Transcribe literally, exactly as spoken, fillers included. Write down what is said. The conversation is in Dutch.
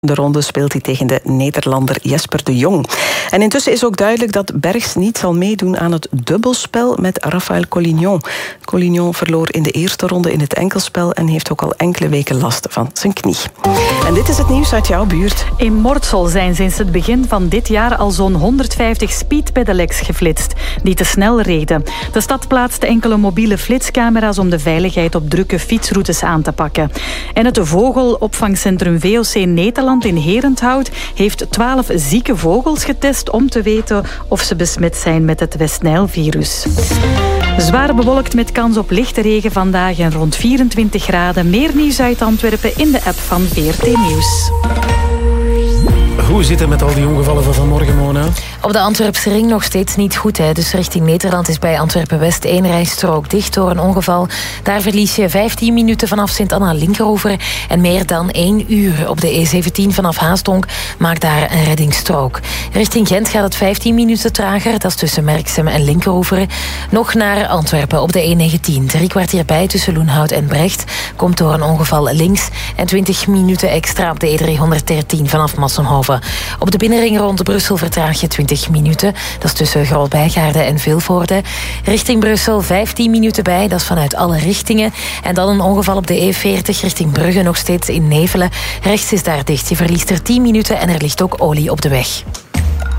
De ronde speelt hij tegen de Nederlander Jesper de Jong. En intussen is ook duidelijk dat Bergs niet zal meedoen aan het dubbelspel met Rafael Collignon. Collignon verloor in de eerste ronde in het enkelspel en heeft ook al enkele weken last van zijn knie. En dit is het nieuws uit jouw buurt. In Mortsel zijn sinds het begin van dit jaar al zo'n honderdvijftig speedpedelecs geflitst die te snel reden. De stad plaatste enkele mobiele flitscamera's om de veiligheid op drukke fietsroutes aan te pakken. En het vogelopvangcentrum V O C Nederland in Herenthout heeft twaalf zieke vogels getest om te weten of ze besmet zijn met het West-Nijl-virus. Zwaar bewolkt met kans op lichte regen vandaag en rond vierentwintig graden. Meer nieuws uit Antwerpen in de app van V R T Nieuws. Hoe zit het met al die ongevallen van vanmorgen, Mona? Op de Antwerpse ring nog steeds niet goed. Hè. Dus richting Nederland is bij Antwerpen-West één rijstrook dicht door een ongeval. Daar verlies je vijftien minuten vanaf Sint-Anna linkeroever. En meer dan één uur op de E zeventien vanaf Haastonk maakt daar een reddingsstrook. Richting Gent gaat het vijftien minuten trager. Dat is tussen Merksem en linkeroever. Nog naar Antwerpen op de E negentien. Drie kwartier bij tussen Loenhout en Brecht. Komt door een ongeval links. En twintig minuten extra op de E driehonderddertien vanaf Massenhoven. Op de binnenring rond Brussel vertraag je twintig minuten. Dat is tussen Groot-Bijgaarde en Vilvoorde. Richting Brussel vijftien minuten bij. Dat is vanuit alle richtingen. En dan een ongeval op de E veertig richting Brugge nog steeds in Nevelen. Rechts is daar dicht. Je verliest er tien minuten en er ligt ook olie op de weg.